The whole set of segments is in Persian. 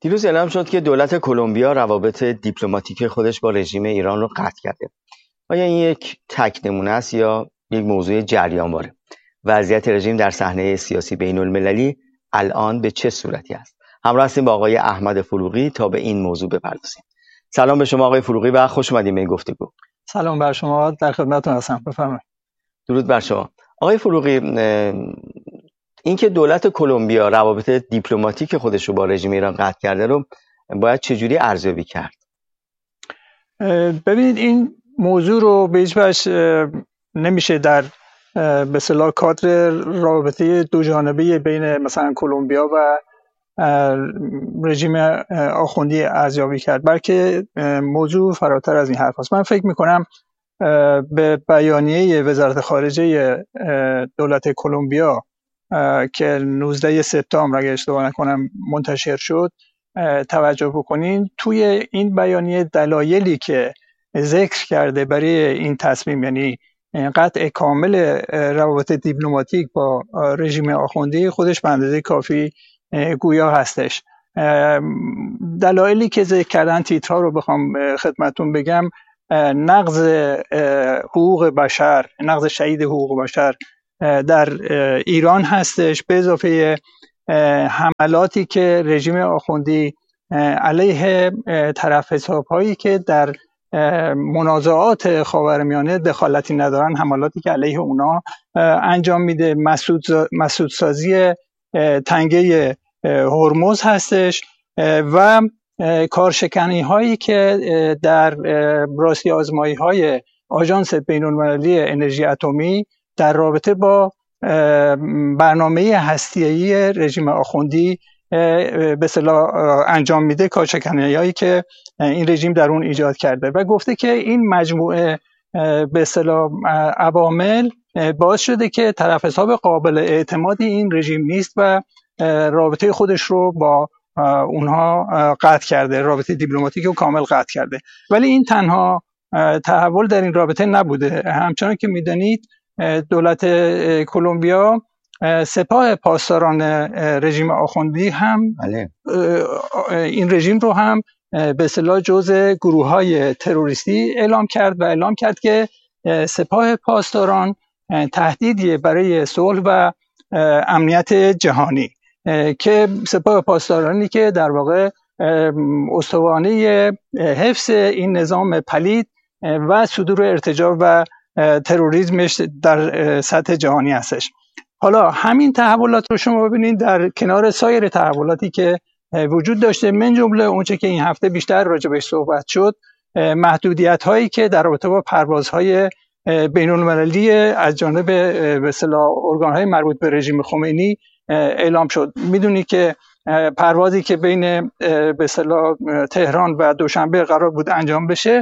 دیروز اعلام شد که دولت کلمبیا روابط دیپلماتیک خودش با رژیم ایران رو قطع کرده. آیا این یک تک نمونه است یا یک موضوع جریانواره؟ وضعیت رژیم در صحنه سیاسی بین المللی الان به چه صورتی است؟ همراه هستیم با آقای احمد فروغی تا به این موضوع بپردازیم. سلام به شما آقای فروغی و خوش اومدید به این گفتگو. سلام بر شما، در خدمتتون هستم. بفرمایید. درود بر شما. آقای فروغی، اینکه دولت کلمبیا روابط دیپلماتیک خودش رو با رژیم ایران قطع کرده رو باید چجوری ارزیابی کرد؟ ببینید این موضوع رو به هیچ وجه نمیشه در به اصطلاح کادر رابطه دو جانبه بین مثلا کلمبیا و رژیم آخوندی ارزیابی کرد، بلکه موضوع فراتر از این حرف است. من فکر میکنم به بیانیه وزارت خارجه دولت کلمبیا که 19 سپتامبر اگه اشتباه نکنم منتشر شد توجه بکنین. توی این بیانیه دلایلی که ذکر کرده برای این تصمیم، یعنی قطع کامل روابط دیپلماتیک با رژیم آخوندی، خودش به اندازه کافی گویا هستش. دلایلی که ذکر کردن، تیترها رو بخوام خدمتون بگم: نقض حقوق بشر، نقض شدید حقوق بشر در ایران هستش، به اضافه حملاتی که رژیم آخوندی علیه طرف حساب هایی که در منازعات خاورمیانه دخالتی ندارن، حملاتی که علیه اونا انجام میده. مسدود سازی تنگه هرمز هستش و کارشکنی هایی که در راستی آزمایی های آژانس بین المللی انرژی اتمی در رابطه با برنامه هسته‌ای رژیم آخوندی به اصطلاح انجام میده، کارشکنی هایی که این رژیم در اون ایجاد کرده، و گفته که این مجموعه به اصطلاح عوامل باعث شده که طرف حساب قابل اعتمادی این رژیم نیست و رابطه خودش رو با اونها قطع کرده، رابطه دیپلماتیک رو کامل قطع کرده. ولی این تنها تحول در این رابطه نبوده. همچنان که میدانید دولت کلمبیا سپاه پاسداران رژیم آخوندی هم این رژیم رو هم به اصطلاح جزء گروه‌های تروریستی اعلام کرد و اعلام کرد که سپاه پاسداران تهدیدی برای صلح و امنیت جهانی، که سپاه پاسدارانی که در واقع استوانه حفظ این نظام پلید و صدور ارتجاع و تروریسمش در سطح جهانی هستش. حالا همین تحولات رو شما ببینید در کنار سایر تحولاتی که وجود داشته، من جمله اونچه که این هفته بیشتر راجبش صحبت شد، محدودیت هایی که در رابطه با پروازهای بین المللی از جانب به اصطلاح ارگان های مربوط به رژیم خمینی اعلام شد. میدونی که پروازی که بین به اصطلاح تهران و دوشنبه قرار بود انجام بشه،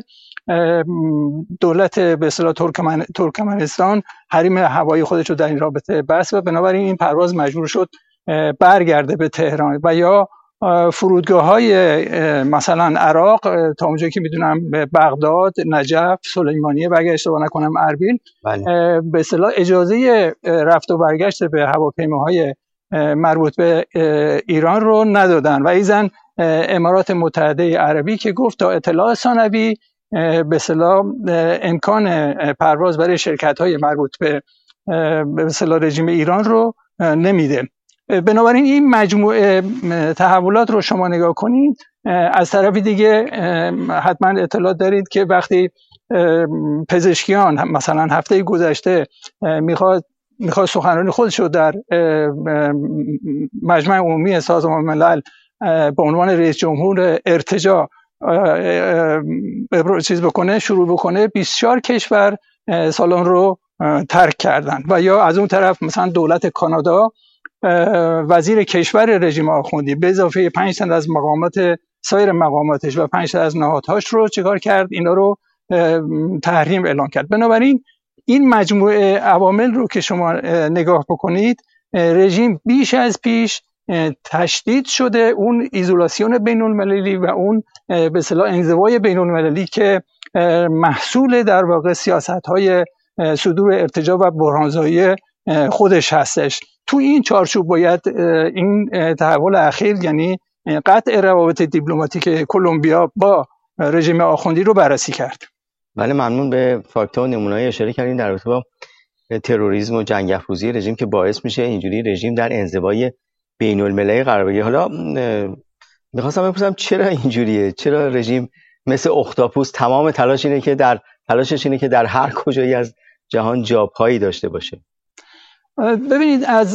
دولت به اصطلاح ترکمنستان حریم هوایی خودش رو در این رابطه بست و بنابراین این پرواز مجبور شد برگرده به تهران. و یا فرودگاه‌های مثلا عراق، تا اونجایی که میدونم بغداد، نجف، سلیمانیه و اگه اشتباه نکنم اربیل، به اصطلاح اجازه رفت و برگشت به هواپیماهای مربوط به ایران رو ندادن. و ایزن امارات متحده عربی که گفت تا اطلاع ثانوی به اصطلاح امکان پرواز برای شرکت‌های مربوط به اصطلاح رژیم ایران رو نمیده. بنابراین این مجموعه تحولات رو شما نگاه کنید. از طرف دیگه حتما اطلاع دارید که وقتی پزشکیان مثلا هفته گذشته میخواد سخنرانی خودش رو در مجمع عمومی سازمان ملل به عنوان رئیس جمهور ارتجاع شروع بکنه، 24 کشور سالن رو ترک کردن. و یا از اون طرف مثلا دولت کانادا، وزیر کشور رژیم آخوندی به اضافه 5 تن از مقامات سایر مقاماتش و 5 تن از نهادهاش رو چیکار کرد؟ اینا رو تحریم اعلام کرد. بنابراین این مجموعه عوامل رو که شما نگاه بکنید، رژیم بیش از پیش تشدید شده اون ایزولاسیون بین المللی و اون به اصطلاح انزوای بین المللی که محصول در واقع سیاست‌های صدور ارتجاع و بحرانزایی خودش هستش. تو این چارچوب باید این تحول اخیر، یعنی قطع روابط دیپلماتیک کلمبیا با رژیم آخوندی رو بررسی کرد. بله، ممنون. به فاکت‌ها و نمونه‌های اشاره کردین در رابطه با تروریسم و جنگ افروزی رژیم که باعث میشه اینجوری رژیم در انزوای بین‌المللی قرار بگیره. حالا می‌خواستم بپرسم چرا اینجوریه؟ چرا رژیم مثل اختاپوس تمام تلاشش اینه که در هر کجایی از جهان جاپایی داشته باشه؟ ببینید، از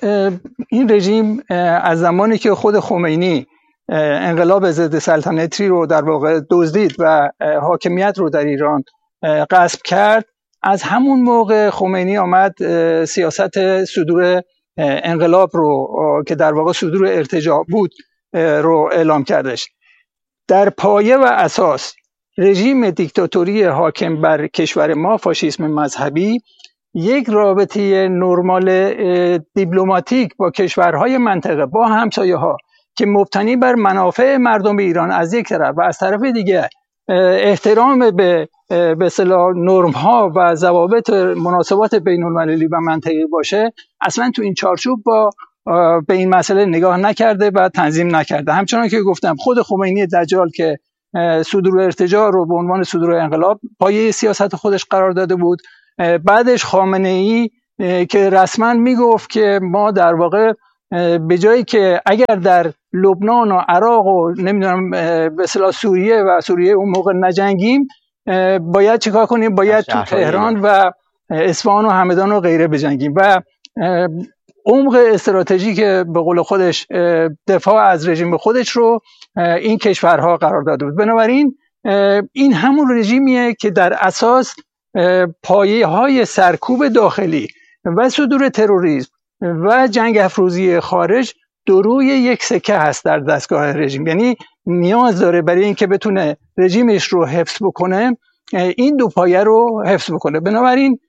این رژیم از زمانی که خود خمینی انقلاب ضد سلطنتی رو در واقع دزدید و حاکمیت رو در ایران غصب کرد، از همون موقع خمینی آمد سیاست صدور انقلاب رو که در واقع صدور ارتجاع بود رو اعلام کردش. در پایه و اساس رژیم دیکتاتوری حاکم بر کشور ما، فاشیسم مذهبی، یک رابطه نرمال دیپلماتیک با کشورهای منطقه، با همسایه‌ها که مبتنی بر منافع مردم ایران از یک طرف و از طرف دیگه احترام به اصطلاح نرم‌ها و ضوابط مناسبات بین‌المللی و منطقی باشه، اصلا تو این چارچوب به این مسئله نگاه نکرده و تنظیم نکرده. همچنان که گفتم، خود خمینی دجال که صدور ارتجاع رو به عنوان صدور انقلاب پایه سیاست خودش قرار داده بود، بعدش خامنه‌ای که رسما میگفت که ما در واقع به جایی که اگر در لبنان و عراق و نمیدونم به اصطلاح سوریه اون موقع نجنگیم، باید چیکار کنیم؟ باید تو تهران و اصفهان و همدان و غیره بجنگیم و عمق استراتژیک به قول خودش دفاع از رژیم خودش رو این کشورها قرار داده بود. بنابراین این همون رژیمیه که در اساس پایه های سرکوب داخلی و صدور تروریسم و جنگ افروزی خارج دو روی یک سکه هست در دستگاه رژیم. یعنی نیاز داره برای اینکه بتونه رژیمش رو حفظ بکنه این دو پایه رو حفظ بکنه. بنابراین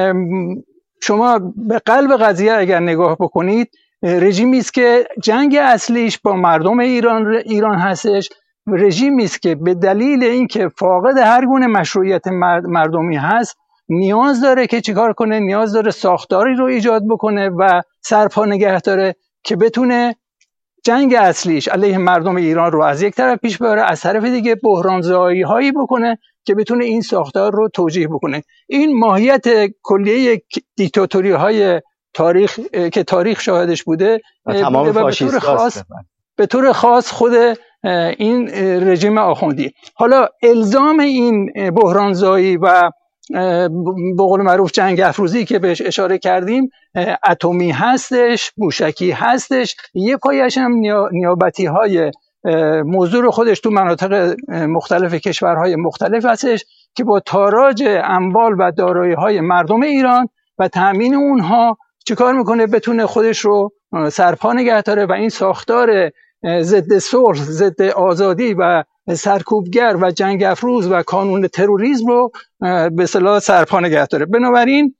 شما به قلب قضیه اگر نگاه بکنید، رژیمی است که جنگ اصلیش با مردم ایران هستش، رژیمی است که به دلیل اینکه فاقد هر گونه مشروعیت مردمی هست، نیاز داره که چیکار کنه؟ نیاز داره ساختاری رو ایجاد بکنه و سرپا نگه داره که بتونه جنگ اصلیش علیه مردم ایران رو از یک طرف پیش ببره، از طرف دیگه بحران‌زایی هایی بکنه که بتونه این ساختار رو توجیه بکنه. این ماهیت کلیه دیکتاتوری های تاریخ که تاریخ شاهدش بوده و تمام فاشیست به طور خاص خود این رژیم آخوندی. حالا الزام این بحران‌زایی و به قول معروف جنگ افروزی که بهش اشاره کردیم، اتمی هستش، موشکی هستش، یه پایش هم نیابتی های موضوع خودش تو مناطق مختلف کشورهای مختلف هستش که با تاراج اموال و دارایی های مردم ایران و تأمین اونها چیکار میکنه؟ بتونه خودش رو سرپا نگه داره و این ساختار ضد صلح، ضد آزادی و سرکوبگر و جنگ افروز و کانون تروریسم رو به اصطلاح سرپا نگه داره. بنابراین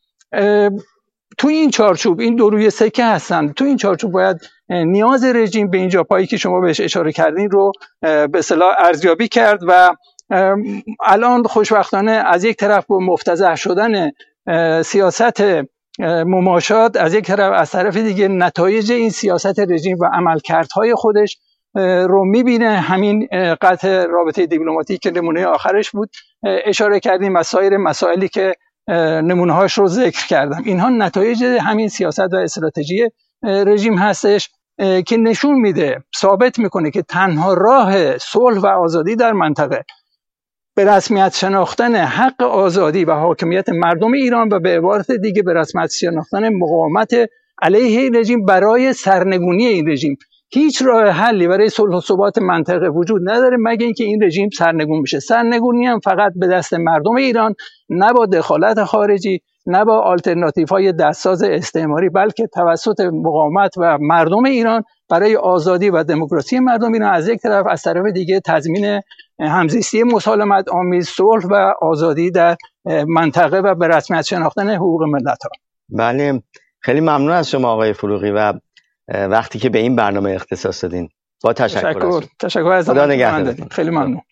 تو این چارچوب این دو روی سکه هستن. تو این چارچوب باید نیاز رژیم به این جاپایی که شما بهش اشاره کردین رو به اصطلاح ارزیابی کرد و الان خوشبختانه از یک طرف با مفتضح شدن سیاست مماشات، از یک طرف از طرف دیگه نتایج این سیاست رژیم و عملکردهای خودش رو میبینه. همین قطع رابطه دیپلماتیک که نمونه آخرش بود اشاره کردیم و سایر مسائلی که نمونه هاش رو ذکر کردم، اینها نتایج همین سیاست و استراتژی رژیم هستش که نشون میده، ثابت میکنه که تنها راه صلح و آزادی در منطقه به رسمیت شناختن حق آزادی و حاکمیت مردم ایران و به عبارت دیگه به رسمیت شناختن مقاومت علیه این رژیم برای سرنگونی این رژیم. هیچ راه حلی برای صلح و ثبات منطقه وجود نداره مگه اینکه این رژیم سرنگون بشه. سرنگونی هم فقط به دست مردم ایران، نه با دخالت خارجی، نه با آلترناتیوهای دستساز استعماری، بلکه توسط مقاومت و مردم ایران برای آزادی و دموکراسی مردم ایران از یک طرف، از طرف دیگه تضمین همزیستی مسالمت آمیز، صلح و آزادی در منطقه و به رسمیت شناختن حقوق ملت‌ها. بله، خیلی ممنون از شما آقای فروغی و وقتی که به این برنامه اختصاص دادین. با تشکر. تشکر از خدا نگهدارتون. خیلی ممنون.